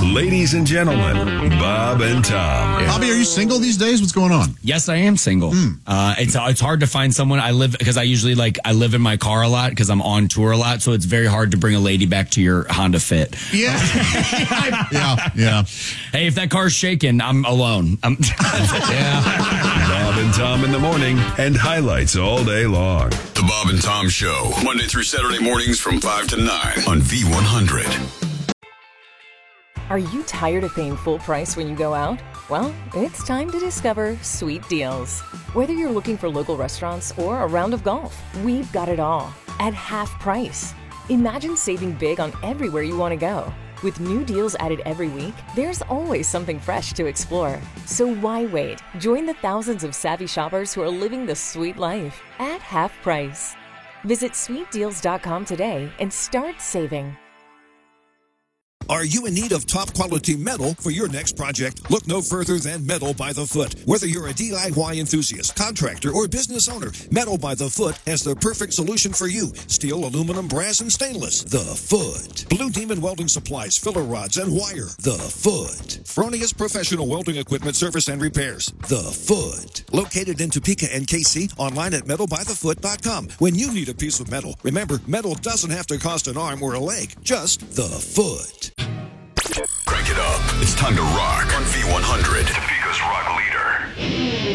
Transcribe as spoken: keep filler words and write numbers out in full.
Ladies and gentlemen, Bob and Tom. Yeah. Bobby, are you single these days? What's going on? Yes, I am single. Mm. Uh, it's it's hard to find someone. I live because I usually like I live in my car a lot because I'm on tour a lot. So it's very hard to bring a lady back to your Honda Fit. Yeah, yeah, yeah. Hey, if that car's shaking, I'm alone. I'm yeah. Bob and Tom in the morning and highlights all day long. The Bob and Tom Show, Monday through Saturday mornings from five to nine on V one hundred. Are you tired of paying full price when you go out? Well, it's time to discover Sweet Deals. Whether you're looking for local restaurants or a round of golf, we've got it all at half price. Imagine saving big on everywhere you want to go. With new deals added every week, there's always something fresh to explore. So why wait? Join the thousands of savvy shoppers who are living the sweet life at half price. Visit sweet deals dot com today and start saving. Are you in need of top-quality metal for your next project? Look no further than Metal by the Foot. Whether you're a D I Y enthusiast, contractor, or business owner, Metal by the Foot has the perfect solution for you. Steel, aluminum, brass, and stainless. The Foot. Blue Demon Welding Supplies, filler rods, and wire. The Foot. Fronius Professional Welding Equipment Service and Repairs. The Foot. Located in Topeka and K C, online at metal by the foot dot com. When you need a piece of metal, remember, metal doesn't have to cost an arm or a leg. Just the Foot. Crank it up. It's time to rock on V one hundred.